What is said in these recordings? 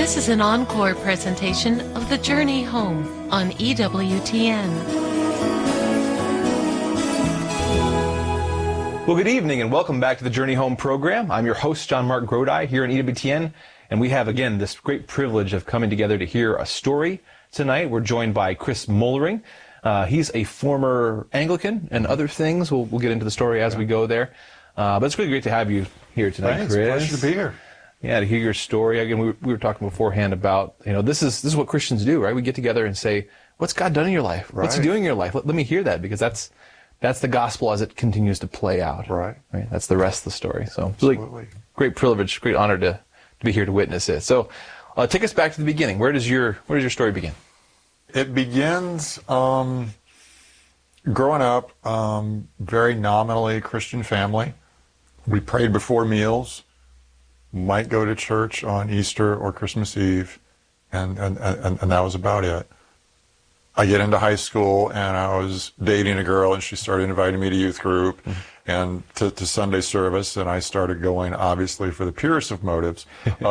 This is an encore presentation of The Journey Home on EWTN. Well, good evening and welcome back to the Journey Home program. I'm your host, John Mark Grodi, here on EWTN, and we have, again, this great privilege of coming together to hear a story tonight. We're joined by Chris Moellering. He's a former Anglican and other things. We'll get into the story as we go there. But it's really great to have you here tonight, Thanks. Chris. Pleasure to be here. Yeah, to hear your story. Again, we were talking beforehand about, this is what Christians do, right? We get together and say, what's God done in your life? Right. What's he doing in your life? Let me hear that, because that's the gospel as it continues to play out. Right. That's the rest of the story. So it's really great privilege, great honor to be here to witness it. So take us back to the beginning. Where does your story begin? It begins growing up, very nominally Christian family. We prayed before meals, might go to church on Easter or Christmas Eve, and that was about it. I get into high school, and I was dating a girl, and she started inviting me to youth group and to Sunday service, and I started going, obviously, for the purest of motives.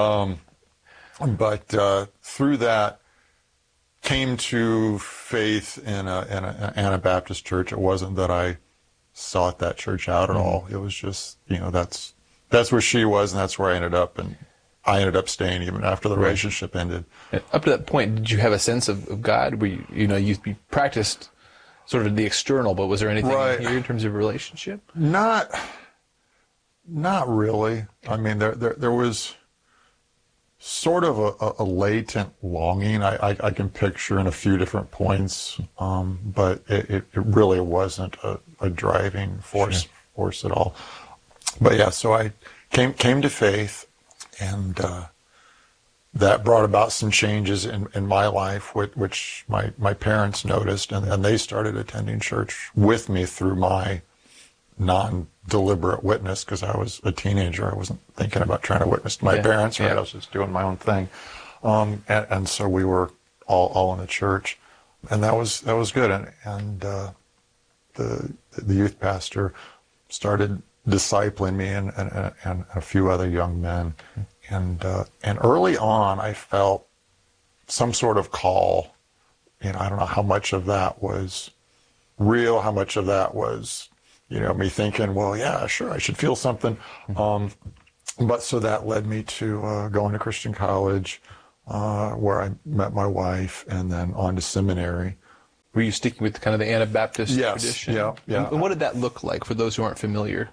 But through that, came to faith in an Anabaptist church. It wasn't that I sought that church out at all. It was just, that's where she was, and that's where I ended up, and I ended up staying even after the relationship ended. And up to that point, did you have a sense of God? You practiced sort of the external, but was there anything in here in terms of relationship? Not really. I mean, there was sort of a latent longing I can picture in a few different points, but it really wasn't a driving force at all. But yeah, so I came to faith, and that brought about some changes in my life, which my parents noticed, and they started attending church with me through my non-deliberate witness, because I was a teenager. I wasn't thinking about trying to witness to my parents, right? I was just doing my own thing. And so we were all in the church, and that was good. And the youth pastor started discipling me and a few other young men. And early on, I felt some sort of call. I don't know how much of that was real, how much of that was me thinking, well, yeah, sure, I should feel something. But so that led me to going to Christian college, where I met my wife, and then on to seminary. Were you sticking with kind of the Anabaptist tradition? Yeah. And what did that look like for those who aren't familiar?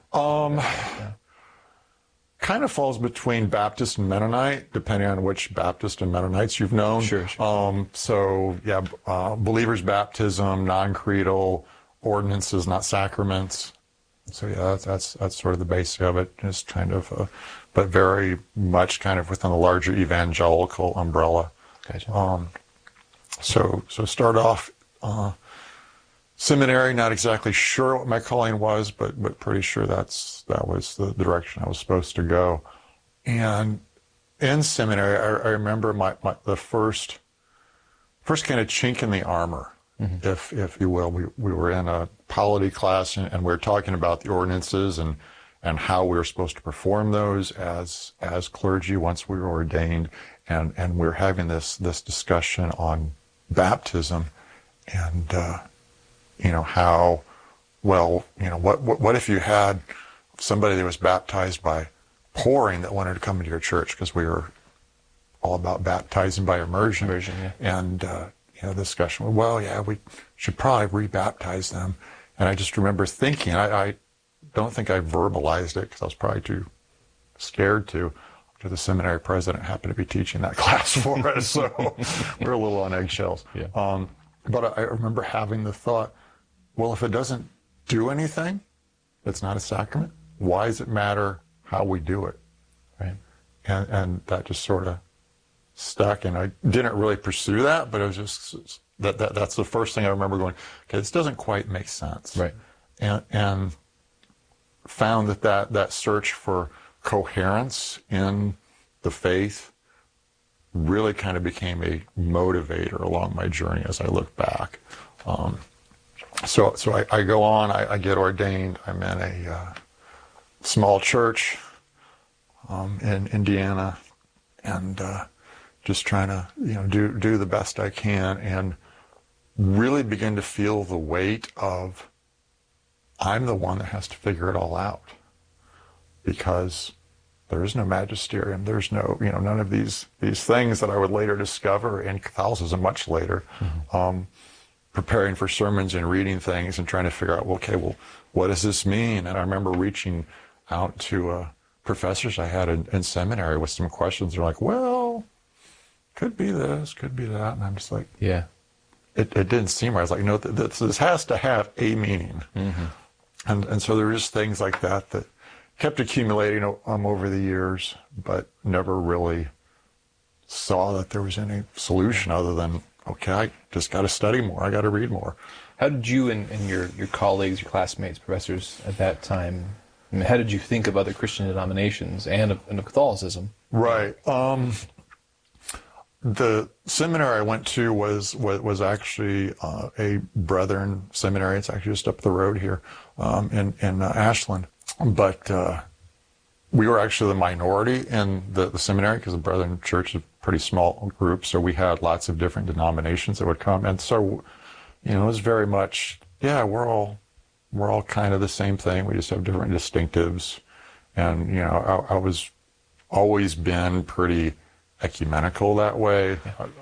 Kind of falls between Baptist and Mennonite, depending on which Baptist and Mennonites you've known. Sure. Believer's baptism, non-creedal, ordinances, not sacraments. So yeah, that's sort of the basic of it. Just kind of, but very much kind of within the larger evangelical umbrella. Gotcha. So start off seminary. Not exactly sure what my calling was, but pretty sure that was the direction I was supposed to go. And in seminary, I remember the first kind of chink in the armor. If you will. We were in a polity class, and we were talking about the ordinances and how we were supposed to perform those as clergy once we were ordained, and we were having this discussion on baptism, and what if you had somebody that was baptized by pouring that wanted to come into your church, because we were all about baptizing by immersion. And the discussion, we should probably re-baptize them. And I just remember thinking, I don't think I verbalized it, because I was probably too scared to. The seminary president happened to be teaching that class for us, so we're a little on eggshells. But I remember having the thought, well, if it doesn't do anything, it's not a sacrament. Why does it matter how we do it? Right. And that just sort of stuck, and I didn't really pursue that, but it was just that's the first thing I remember going, okay, this doesn't quite make sense. Right. And found that search for coherence in the faith really kind of became a motivator along my journey as I look back. So I go on, I get ordained. I'm in a small church in Indiana, and just trying to, do the best I can, and really begin to feel the weight of, I'm the one that has to figure it all out, because there is no magisterium. There's no, none of these things that I would later discover in Catholicism, much later, preparing for sermons and reading things and trying to figure out, okay, well, what does this mean? And I remember reaching out to professors I had in seminary with some questions. They're like, well, could be this, could be that. And I'm just like, yeah, it didn't seem right. I was like, no, this has to have a meaning. And so there is things like that kept accumulating over the years, but never really saw that there was any solution other than, okay, I just got to study more. I got to read more. How did you and your colleagues, your classmates, professors at that time, how did you think of other Christian denominations and of Catholicism? Right. The seminary I went to was actually a Brethren seminary. It's actually just up the road here in Ashland. But we were actually the minority in the seminary, because the Brethren Church is a pretty small group, so we had lots of different denominations that would come. And so, it was very much, yeah, we're all kind of the same thing. We just have different distinctives. And, I was always been pretty ecumenical that way.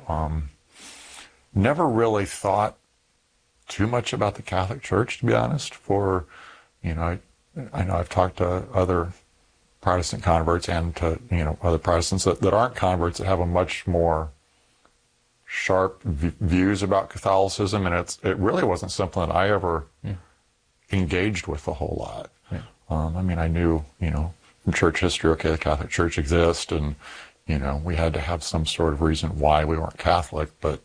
Never really thought too much about the Catholic Church, to be honest. I know I've talked to other Protestant converts and to, other Protestants that aren't converts that have a much more sharp views about Catholicism, and it really wasn't something that I ever engaged with a whole lot. I knew, from church history, okay, the Catholic Church exists, and, we had to have some sort of reason why we weren't Catholic, but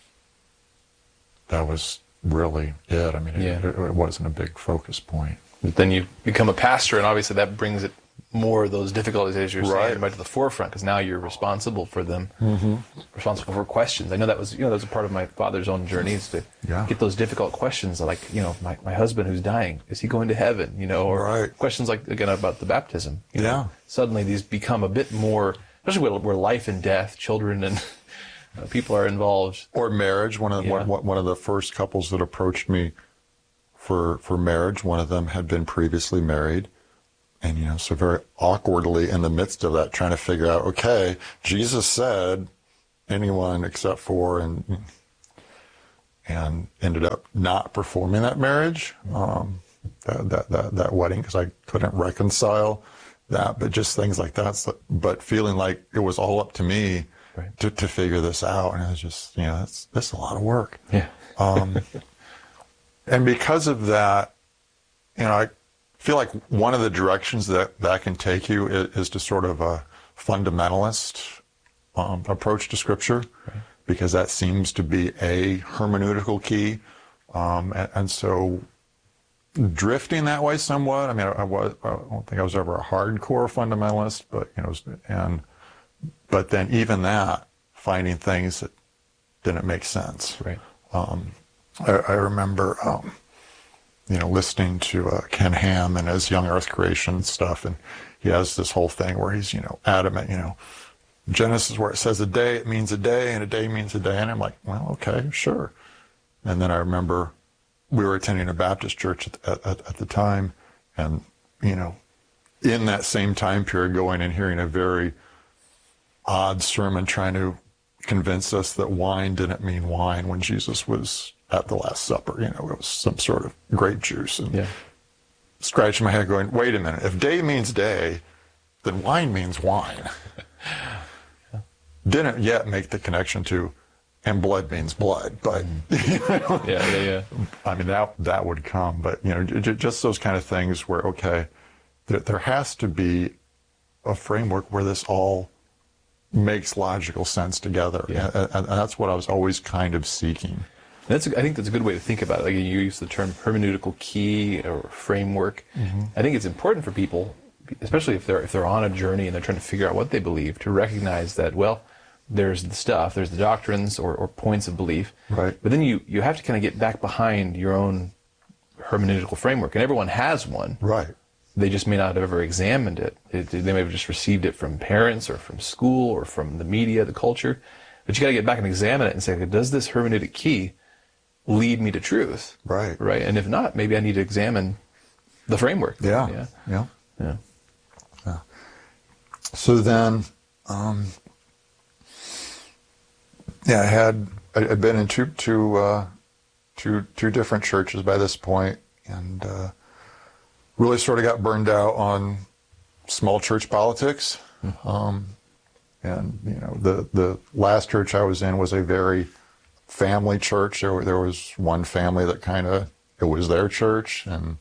that was really it. It wasn't a big focus point. But then you become a pastor, and obviously that brings it more of those difficulties, as you're saying, right to the forefront, because now you're responsible for them, responsible for questions. I know that was, that was a part of my father's own journey, is to get those difficult questions, like, my husband who's dying, is he going to heaven? Or questions like, again, about the baptism. Suddenly these become a bit more, especially where life and death, children and people are involved. Or marriage. One of the first couples that approached me for marriage, one of them had been previously married. And, so very awkwardly in the midst of that, trying to figure out, okay, Jesus said anyone except for, and ended up not performing that marriage, that wedding, because I couldn't reconcile that, but just things like that. But feeling like it was all up to me to figure this out. And it was just, that's a lot of work. Yeah. And because of that, I feel like one of the directions that can take you is to sort of a fundamentalist approach to Scripture, because that seems to be a hermeneutical key. And so drifting that way somewhat. I don't think I was ever a hardcore fundamentalist, but then even that, finding things that didn't make sense. Right. I remember, listening to Ken Ham and his Young Earth Creation stuff, and he has this whole thing where he's, adamant, Genesis where it says a day, it means a day, and a day means a day, and I'm like, well, okay, sure. And then I remember we were attending a Baptist church at the time, and, in that same time period, going and hearing a very odd sermon trying to convince us that wine didn't mean wine when Jesus was at the Last Supper. It was some sort of grape juice. And scratching my head going, wait a minute, if day means day, then wine means wine. Didn't yet make the connection to, and blood means blood, but, that would come. But, just those kind of things where, okay, there has to be a framework where this all makes logical sense together. And that's what I was always kind of seeking. I think that's a good way to think about it. Like, you use the term hermeneutical key or framework. I think it's important for people, especially if they're on a journey and they're trying to figure out what they believe, to recognize that, well, there's the stuff, there's the doctrines or points of belief. Right. But then you have to kind of get back behind your own hermeneutical framework, and everyone has one. Right. they just may not have ever examined it. They may have just received it from parents or from school or from the media, the culture. But you got to get back and examine it and say, okay, does this hermeneutic key lead me to truth? Right. Right. And if not, maybe I need to examine the framework. Yeah. So then, I'd been in two different churches by this point, and really sort of got burned out on small church politics. And the last church I was in was a very family church. There was one family that it was their church, and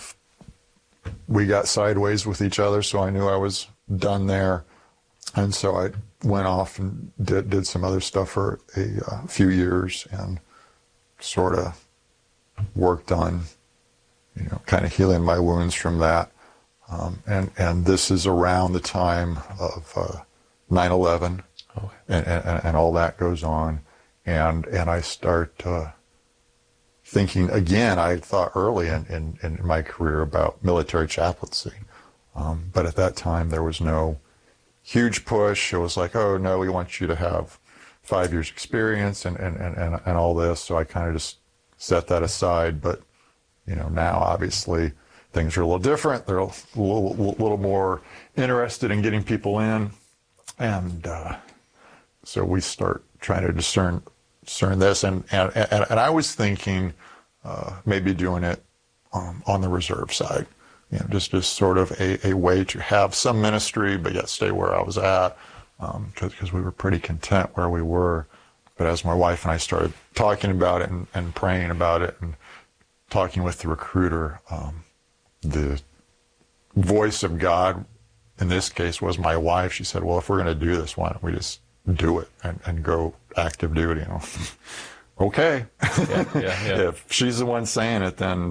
we got sideways with each other, so I knew I was done there. And so I went off and did some other stuff for a few years and sort of worked on, kind of healing my wounds from that. And this is around the time of 9/11, and all that goes on. And I start thinking again. I thought early in my career about military chaplaincy, but at that time there was no huge push. It was like, oh no, we want you to have 5 years experience and all this. So I kind of just set that aside. But now obviously things are a little different. They're a little more interested in getting people in, and so we start trying to discern this. And I was thinking maybe doing it on the reserve side, just sort of a way to have some ministry, but yet stay where I was at, because we were pretty content where we were. But as my wife and I started talking about it and praying about it and talking with the recruiter, the voice of God in this case was my wife. She said, well, if we're going to do this, why don't we just do it and go active duty? Okay. Yeah. If she's the one saying it, then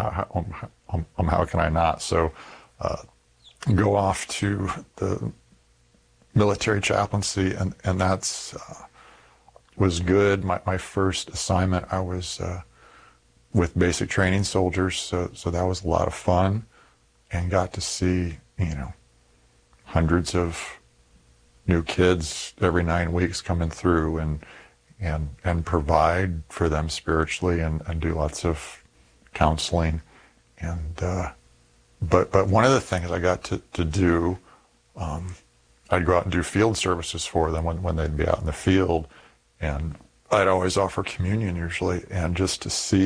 how can I not? So go off to the military chaplaincy, and that's was good. My first assignment, I was with basic training soldiers, so that was a lot of fun, and got to see hundreds of new kids every 9 weeks coming through, and provide for them spiritually, and do lots of counseling. And but one of the things I got to do, I'd go out and do field services for them when they'd be out in the field, and I'd always offer communion usually, and just to see